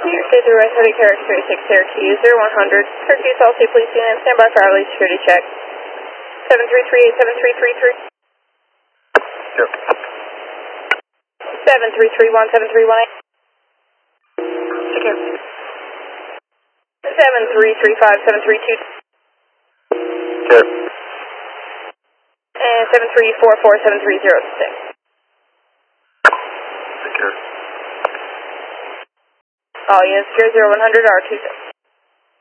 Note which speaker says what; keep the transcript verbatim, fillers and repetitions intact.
Speaker 1: Stay through West Heavy Carriage thirty-six, Syracuse, zero one hundred. Syracuse, all state police unit, stand by for hourly security check. seven three three eight seven three three three.
Speaker 2: Yep.
Speaker 1: seven three three one seven three one eight.
Speaker 2: Secure.
Speaker 1: seven three three five seven three two.
Speaker 2: Good.
Speaker 1: And seven three four four seven three zero six.
Speaker 2: Secure.
Speaker 1: All units, secure zero one hundred, R two six.